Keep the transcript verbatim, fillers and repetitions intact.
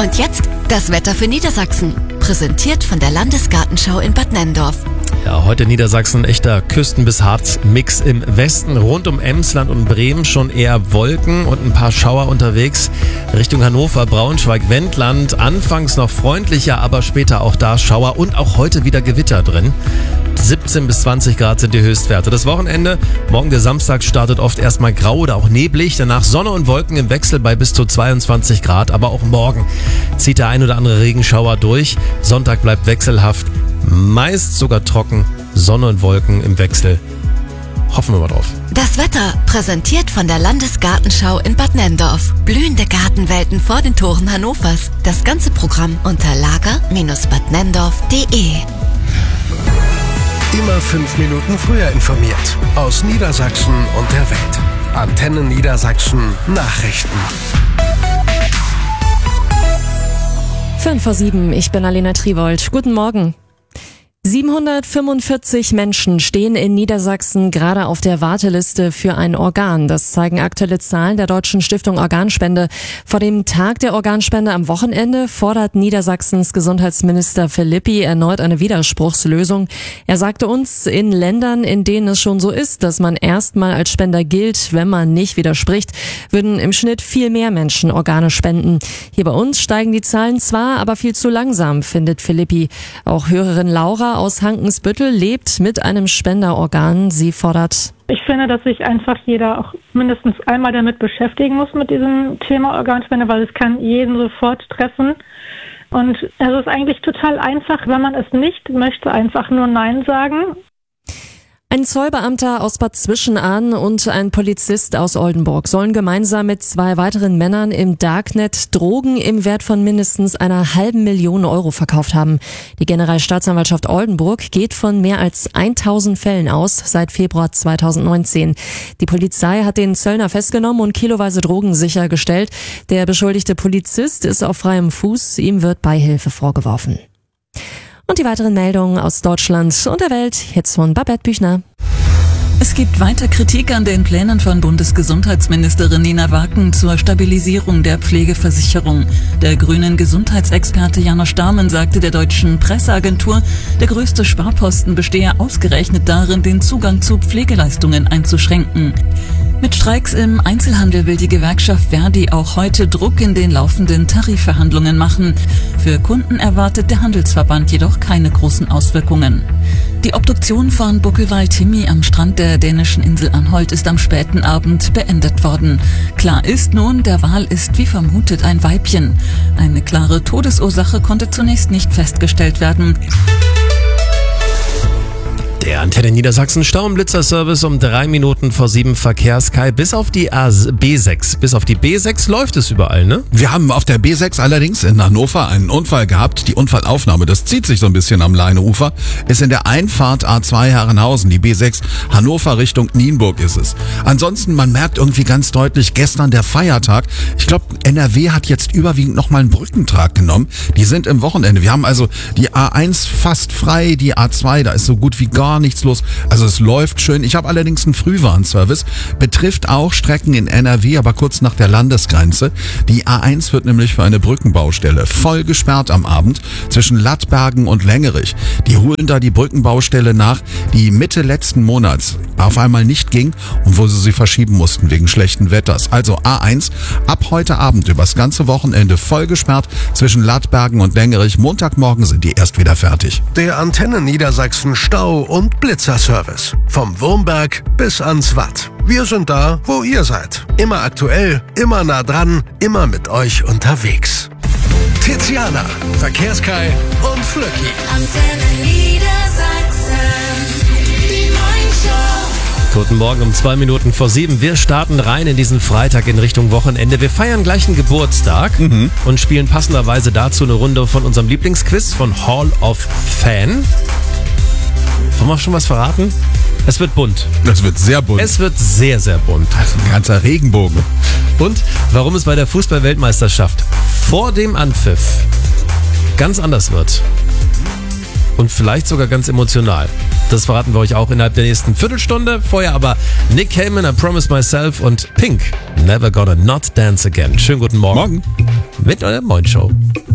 Und jetzt das Wetter für Niedersachsen. Präsentiert von der Landesgartenschau in Bad Nenndorf. Ja, heute Niedersachsen echter Küsten- bis Harz-Mix im Westen. Rund um Emsland und Bremen schon eher Wolken und ein paar Schauer unterwegs. Richtung Hannover, Braunschweig, Wendland. Anfangs noch freundlicher, aber später auch da Schauer und auch heute wieder Gewitter drin. siebzehn bis zwanzig Grad sind die Höchstwerte. Das Wochenende, morgen der Samstag, startet oft erstmal grau oder auch neblig. Danach Sonne und Wolken im Wechsel bei bis zu zweiundzwanzig Grad. Aber auch morgen zieht der ein oder andere Regenschauer durch. Sonntag bleibt wechselhaft. Meist sogar trocken, Sonne und Wolken im Wechsel. Hoffen wir mal drauf. Das Wetter präsentiert von der Landesgartenschau in Bad Nenndorf. Blühende Gartenwelten vor den Toren Hannovers. Das ganze Programm unter lager Bindestrich bad nenndorf punkt de. Immer fünf Minuten früher informiert. Aus Niedersachsen und der Welt. Antenne Niedersachsen Nachrichten. Fünf vor sieben, ich bin Alena Triwold. Guten Morgen. siebenhundertfünfundvierzig Menschen stehen in Niedersachsen gerade auf der Warteliste für ein Organ. Das zeigen aktuelle Zahlen der Deutschen Stiftung Organspende. Vor dem Tag der Organspende am Wochenende fordert Niedersachsens Gesundheitsminister Philippi erneut eine Widerspruchslösung. Er sagte uns, in Ländern, in denen es schon so ist, dass man erstmal als Spender gilt, wenn man nicht widerspricht, würden im Schnitt viel mehr Menschen Organe spenden. Hier bei uns steigen die Zahlen zwar, aber viel zu langsam, findet Philippi. Auch Hörerin Laura aus Hankensbüttel lebt mit einem Spenderorgan. Sie fordert: Ich finde, dass sich einfach jeder auch mindestens einmal damit beschäftigen muss mit diesem Thema Organspende, weil es kann jeden sofort treffen. Und es ist eigentlich total einfach, wenn man es nicht möchte, einfach nur Nein sagen. Ein Zollbeamter aus Bad Zwischenahn und ein Polizist aus Oldenburg sollen gemeinsam mit zwei weiteren Männern im Darknet Drogen im Wert von mindestens einer halben Million Euro verkauft haben. Die Generalstaatsanwaltschaft Oldenburg geht von mehr als tausend Fällen aus seit Februar zweitausendneunzehn. Die Polizei hat den Zöllner festgenommen und kiloweise Drogen sichergestellt. Der beschuldigte Polizist ist auf freiem Fuß. Ihm wird Beihilfe vorgeworfen. Und die weiteren Meldungen aus Deutschland und der Welt jetzt von Babette Büchner. Es gibt weiter Kritik an den Plänen von Bundesgesundheitsministerin Nina Waken zur Stabilisierung der Pflegeversicherung. Der grünen Gesundheitsexperte Janosch Dahmen sagte der deutschen Presseagentur, der größte Sparposten bestehe ausgerechnet darin, den Zugang zu Pflegeleistungen einzuschränken. Mit Streiks im Einzelhandel will die Gewerkschaft Verdi auch heute Druck in den laufenden Tarifverhandlungen machen. Für Kunden erwartet der Handelsverband jedoch keine großen Auswirkungen. Die Obduktion von Buckelwald Timmy am Strand der dänischen Insel Anholt ist am späten Abend beendet worden. Klar ist nun, der Wal ist wie vermutet ein Weibchen. Eine klare Todesursache konnte zunächst nicht festgestellt werden. Der Antenne Niedersachsen Stauenblitzer-Service um drei Minuten vor sieben Verkehrskai. Bis auf die B sechs. Bis auf die B sechs läuft es überall, ne? Wir haben auf der B sechs allerdings in Hannover einen Unfall gehabt. Die Unfallaufnahme, das zieht sich so ein bisschen am Leineufer, ist in der Einfahrt A zwei Herrenhausen. Die B sechs Hannover Richtung Nienburg ist es. Ansonsten, man merkt irgendwie ganz deutlich, gestern der Feiertag. Ich glaube, N R W hat jetzt überwiegend nochmal einen Brückentrag genommen. Die sind im Wochenende. Wir haben also die A eins fast frei, die A zwei, da ist so gut wie gar nichts los. Also es läuft schön. Ich habe allerdings einen Frühwarnservice. Betrifft auch Strecken in N R W, aber kurz nach der Landesgrenze. Die A eins wird nämlich für eine Brückenbaustelle voll gesperrt am Abend zwischen Lattbergen und Längerich. Die holen da die Brückenbaustelle nach, die Mitte letzten Monats auf einmal nicht ging und wo sie sie verschieben mussten wegen schlechten Wetters. Also A eins ab heute Abend übers ganze Wochenende voll gesperrt zwischen Lattbergen und Längerich. Montagmorgen sind die erst wieder fertig. Der Antenne Niedersachsen Stau- und Blitzerservice. Vom Wurmberg bis ans Watt. Wir sind da, wo ihr seid. Immer aktuell, immer nah dran, immer mit euch unterwegs. Tiziana, Verkehrskai und Flöcki. Antenne Niedersachsen, die Morningshow. Guten Morgen um zwei Minuten vor sieben. Wir starten rein in diesen Freitag in Richtung Wochenende. Wir feiern gleich einen Geburtstag mhm. und spielen passenderweise dazu eine Runde von unserem Lieblingsquiz von Hall of Fan. Wollen wir schon was verraten? Es wird bunt. Es wird sehr bunt. Es wird sehr, sehr bunt. Also ein ganzer Regenbogen. Und warum es bei der Fußball-Weltmeisterschaft vor dem Anpfiff ganz anders wird. Und vielleicht sogar ganz emotional. Das verraten wir euch auch innerhalb der nächsten Viertelstunde. Vorher aber Nick Cayman, I Promise Myself und Pink, Never Gonna Not Dance Again. Schönen guten Morgen. Morgen. mit eurer Moin Show.